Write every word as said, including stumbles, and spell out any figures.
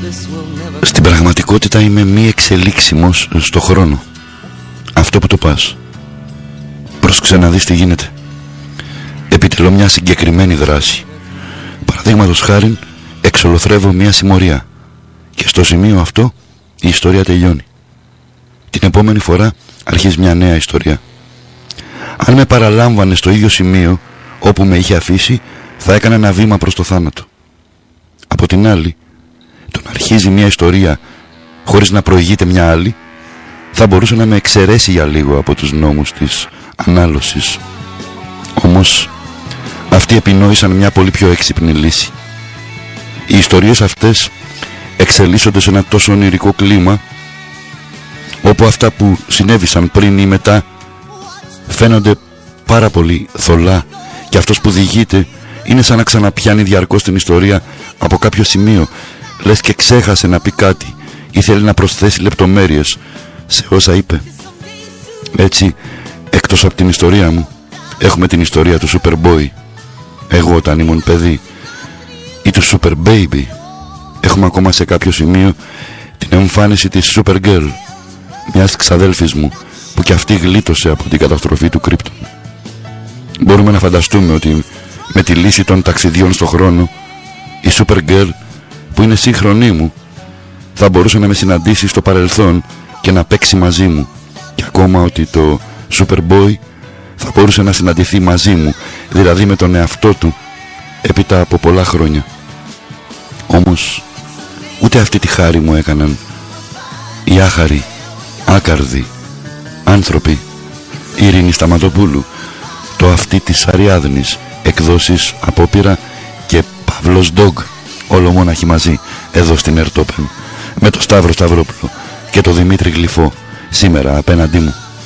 Στην πραγματικότητα είμαι μη εξελίξιμος στο χρόνο. Αυτό που το πας. Πρόσεξε να δεις τι γίνεται. Επιτελώ μια συγκεκριμένη δράση. Παραδείγματος χάριν, εξολοθρεύω μια συμμορία. Και στο σημείο αυτό η ιστορία τελειώνει. Την επόμενη φορά αρχίζει μια νέα ιστορία. Αν με παραλάμβανε στο ίδιο σημείο όπου με είχε αφήσει, θα έκανα ένα βήμα προς το θάνατο. Από την άλλη, το να αρχίζει μια ιστορία χωρίς να προηγείται μια άλλη, θα μπορούσε να με εξαιρέσει για λίγο από τους νόμους της ανάλωσης. Όμως αυτοί επινόησαν μια πολύ πιο έξυπνη λύση. Οι ιστορίες αυτές εξελίσσονται σε ένα τόσο ονειρικό κλίμα, όπου αυτά που συνέβησαν πριν ή μετά φαίνονται πάρα πολύ θολά, και αυτός που διηγείται είναι σαν να ξαναπιάνει διαρκώς την ιστορία από κάποιο σημείο, λες και ξέχασε να πει κάτι ή θέλει να προσθέσει λεπτομέρειες σε όσα είπε. Έτσι, εκτός από την ιστορία μου, έχουμε την ιστορία του Superboy, εγώ όταν ήμουν παιδί, ή του Super Baby. Έχουμε ακόμα σε κάποιο σημείο την εμφάνιση της Supergirl, μιας ξαδέλφης μου που κι αυτή γλίτωσε από την καταστροφή του Κρύπτον. Μπορούμε να φανταστούμε ότι με τη λύση των ταξιδιών στο χρόνο, η Supergirl, που είναι σύγχρονή μου, θα μπορούσε να με συναντήσει στο παρελθόν και να παίξει μαζί μου, και ακόμα ότι το Superboy θα μπορούσε να συναντηθεί μαζί μου, δηλαδή με τον εαυτό του, έπειτα από πολλά χρόνια. Όμως ούτε αυτή τη χάρη μου έκαναν οι άχαροι, άκαρδοι άνθρωποι. Η Ειρήνη Σταματοπούλου, το αυτή της Αριάδνης, εκδόσεις Απόπειρα, και Παύλος Ντόγκ, ολομόναχοι μαζί, εδώ στην Ερτόπεν, με το Σταύρο Σταυρόπουλο και το Δημήτρη Γλυφό σήμερα απέναντί μου.